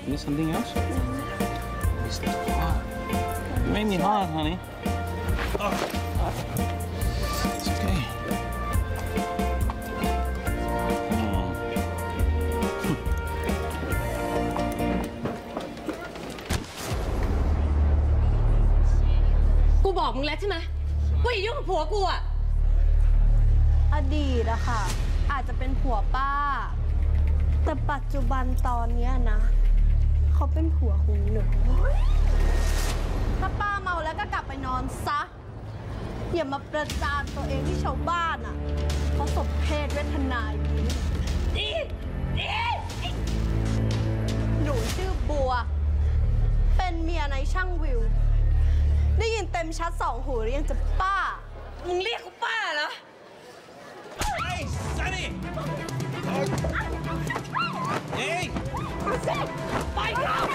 Need something else? It's hot. You made me hot, honey. Oh. It's okay. กูบอกมึงแล้วใช่ไหมว่าอย่ายุ่งกับผัวกูอะอดีตอะค่ะอาจจะเป็นผัวป้าแต่ปัจจุบันตอนนี้นะเขาเป็นผัวของหนูถ้าป้าเมาแล้วก็กลับไปนอนซะอย่ามาประจานตัวเองที่ชาวบ้านอะเขาสมเพศเวทนาดีหนูชื่อบัวเป็นเมียในช่างวิวได้ยินเต็มชัด2 หูหรือยังจะป้ามึงเรียกกูป้าเหรอ Hey, Sunny! Hey! ไปก่อน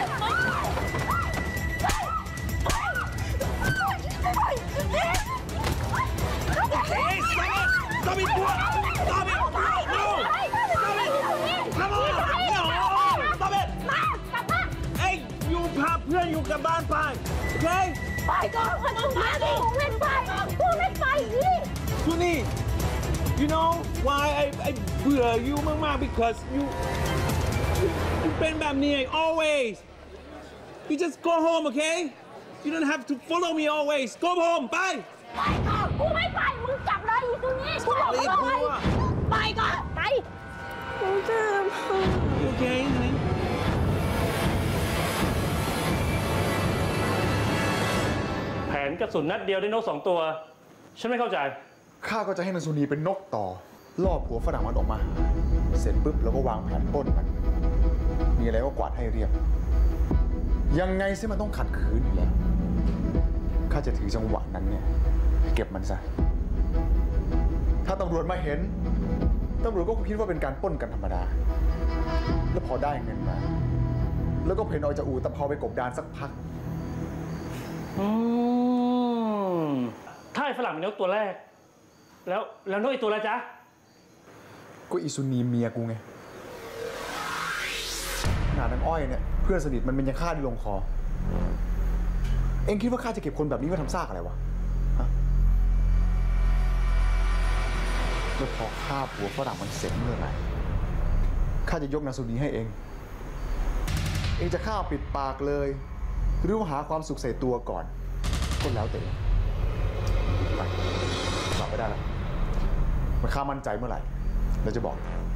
Hey, stop it! Stop it, boy! Stop it! No! Stop it! Come on! No! Stop it! Hey, อยู่พาเพื่อนอยู่กับบ้านไป Okay? ไปก่อนคนมาดิกูไม่ไปกูไม่ไปนี่ Sunny, you know why I เบื่อ you มากๆ because you เป็นแบบนี้ always. You just go home, okay? You don't have to follow me always. Go home, bye. ไปก่อนกูไม่ไปมึงกลับเลยอีกตรงนี้กูบอกเลยไปก่อนไปกูจะ You okay, honey? แผนกระสุนนัดเดียวได้นก2 ตัวฉันไม่เข้าใจข้าก็จะให้นางสุนีเป็นนกต่อล่อผัวฝรั่งมันออกมาเสร็จปุ๊บเราก็วางแผนปล้นมันมีอะไรก็กวาดให้เรียบยังไงซิมันต้องขัดขืนอยู่แล้วข้าจะถือจังหวะนั้นเนี่ยเก็บมันซะถ้าตำรวจมาเห็นตำรวจก็คิดว่าเป็นการปล้นกันธรรมดาแล้วพอได้เงินมาแล้วก็เพ่นออกจากอู่ตะเภาไปกบดานสักพักถ้าไอ้ฝรั่งเป็นนกตัวแรกแล้วนกอีกตัวละจ๊ะก็อีซุนีเมียกูไงขนาดนางอ้อยเนี่ยเพื่อนสนิทมันยังฆ่าได้ลงคอเอ็งคิดว่าข้าจะเก็บคนแบบนี้ไว้ทำซากอะไรวะแล้วพอฆ่าผัวฝรั่งมันเสร็จเมื่อไหร่ข้าจะยกนางสุนีให้เองจะฆ่าปิดปากเลยหรือว่าหาความสุขใส่ตัวก่อนก็แล้วแต่ไปกลับไปได้แล้วมันข้ามั่นใจเมื่อไหร่เราจะบอก